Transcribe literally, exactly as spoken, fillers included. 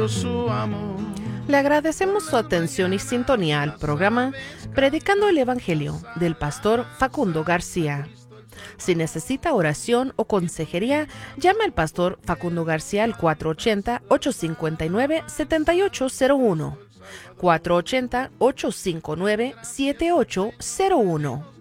su amor. Le agradecemos su atención y sintonía al programa Predicando el Evangelio del pastor Facundo García. Si necesita oración o consejería, llame al pastor Facundo García al cuatro ocho cero, ocho cinco nueve, siete ocho cero uno. cuatro ocho cero, ocho cinco nueve, siete ocho cero uno.